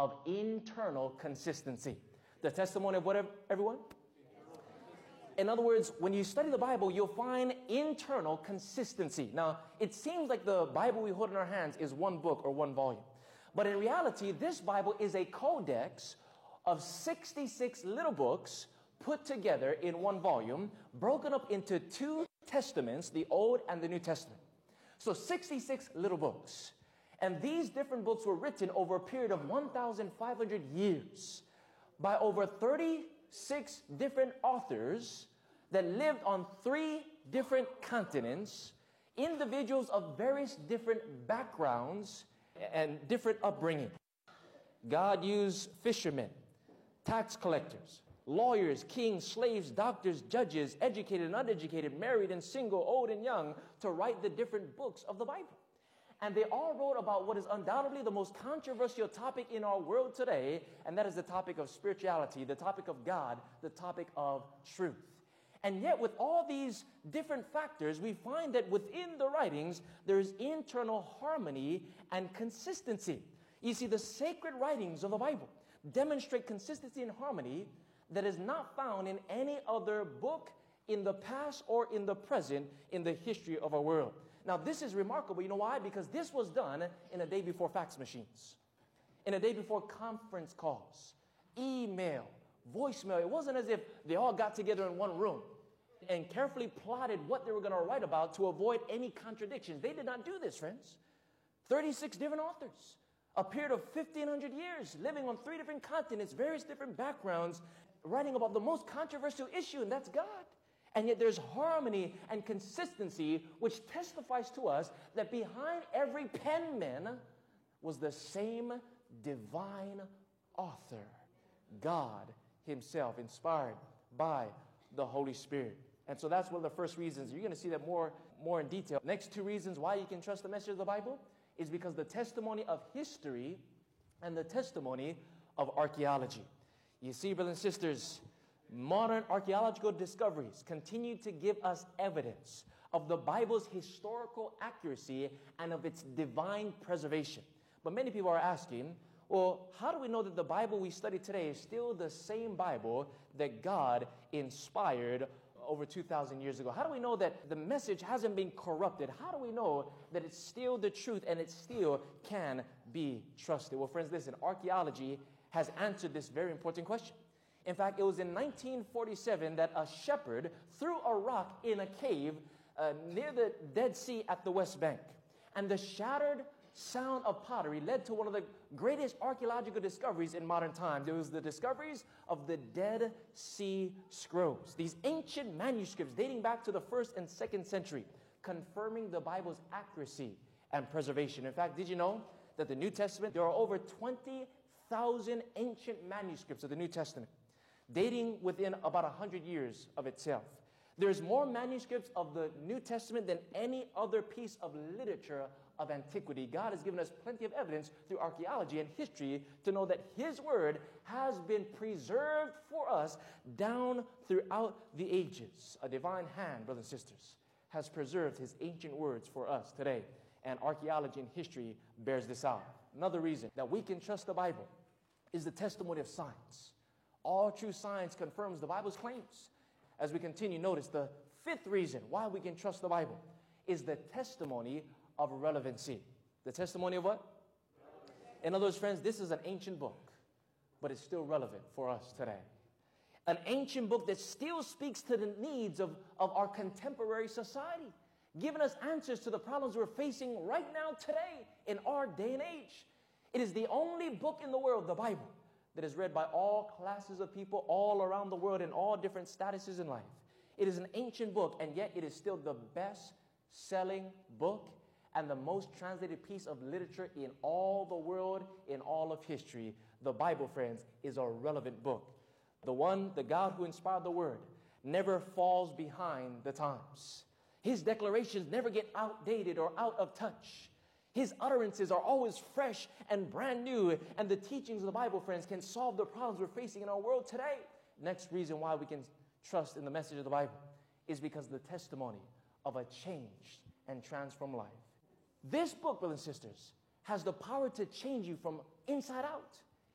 of internal consistency. The testimony of what, everyone? In other words, when you study the Bible, you'll find internal consistency. Now, it seems like the Bible we hold in our hands is one book or one volume. But in reality, this Bible is a codex of 66 little books put together in one volume, broken up into two testaments, the Old and the New Testament. So 66 little books. And these different books were written over a period of 1,500 years by over 36 different authors that lived on 3 different continents, individuals of various different backgrounds and different upbringing. God used fishermen, tax collectors, lawyers, kings, slaves, doctors, judges, educated and uneducated, married and single, old and young, to write the different books of the Bible. And they all wrote about what is undoubtedly the most controversial topic in our world today, and that is the topic of spirituality, the topic of God, the topic of truth. And yet, with all these different factors, we find that within the writings, there is internal harmony and consistency. You see, the sacred writings of the Bible demonstrate consistency and harmony that is not found in any other book in the past or in the present in the history of our world. Now, this is remarkable. You know why? Because this was done in a day before fax machines, in a day before conference calls, email, voicemail. It wasn't as if they all got together in one room and carefully plotted what they were going to write about to avoid any contradictions. They did not do this, friends. 36 different authors, a period of 1,500 years, living on 3 different continents, various different backgrounds, writing about the most controversial issue, and that's God. And yet there's harmony and consistency, which testifies to us that behind every penman was the same divine author, God himself, inspired by the Holy Spirit. And so that's one of the first reasons. You're going to see that more in detail. Next 2 reasons why you can trust the message of the Bible is because the testimony of history and the testimony of archaeology. You see, brothers and sisters, modern archaeological discoveries continue to give us evidence of the Bible's historical accuracy and of its divine preservation. But many people are asking, well, how do we know that the Bible we study today is still the same Bible that God inspired over 2,000 years ago? How do we know that the message hasn't been corrupted? How do we know that it's still the truth and it still can be trusted? Well, friends, listen, archaeology has answered this very important question. In fact, it was in 1947 that a shepherd threw a rock in a cave near the Dead Sea at the West Bank. And the shattered sound of pottery led to one of the greatest archaeological discoveries in modern times. It was the discoveries of the Dead Sea Scrolls, these ancient manuscripts dating back to the 1st and 2nd century, confirming the Bible's accuracy and preservation. In fact, did you know that the New Testament, there are over 20,000 ancient manuscripts of the New Testament, dating within about 100 years of itself. There's more manuscripts of the New Testament than any other piece of literature of antiquity. God has given us plenty of evidence through archaeology and history to know that His Word has been preserved for us down throughout the ages. A divine hand, brothers and sisters, has preserved His ancient words for us today. And archaeology and history bears this out. Another reason that we can trust the Bible is the testimony of science. All true science confirms the Bible's claims. As we continue, notice the 5th reason why we can trust the Bible is the testimony of relevancy. The testimony of what? In other words, friends, this is an ancient book, but it's still relevant for us today. An ancient book that still speaks to the needs of our contemporary society, giving us answers to the problems we're facing right now today in our day and age. It is the only book in the world, the Bible, that is read by all classes of people all around the world in all different statuses in life. It is an ancient book, and yet it is still the best-selling book and the most translated piece of literature in all the world, in all of history. The Bible, friends, is a relevant book. The God who inspired the Word, never falls behind the times. His declarations never get outdated or out of touch. His utterances are always fresh and brand new, and the teachings of the Bible, friends, can solve the problems we're facing in our world today. Next reason why we can trust in the message of the Bible is because of the testimony of a changed and transformed life. This book, brothers and sisters, has the power to change you from inside out.